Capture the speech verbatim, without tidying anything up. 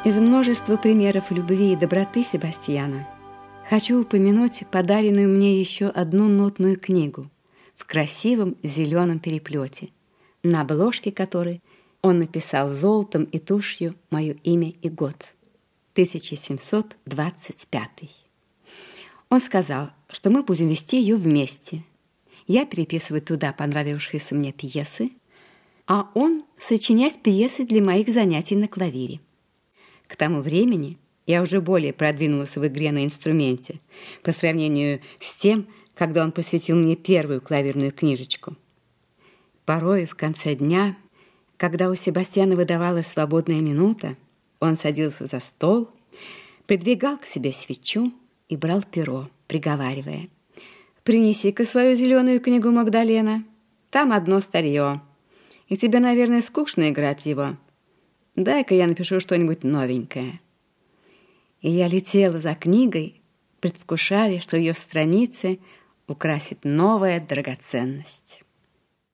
Из множества примеров любви и доброты Себастьяна хочу упомянуть подаренную мне еще одну нотную книгу в красивом зеленом переплете, на обложке которой он написал золотом и тушью мое имя и год – тысяча семьсот двадцать пятый. Он сказал, что мы будем вести ее вместе. Я переписывать туда понравившиеся мне пьесы, а он сочинять пьесы для моих занятий на клавире. К тому времени я уже более продвинулась в игре на инструменте по сравнению с тем, когда он посвятил мне первую клавирную книжечку. Порой в конце дня, когда у Себастьяна выдавалась свободная минута, он садился за стол, придвигал к себе свечу и брал перо, приговаривая: «Принеси-ка свою зеленую книгу, Магдалена, там одно старье, и тебе, наверное, скучно играть в его. Дай-ка я напишу что-нибудь новенькое». И я летела за книгой, предвкушая, что ее страницы украсит новая драгоценность.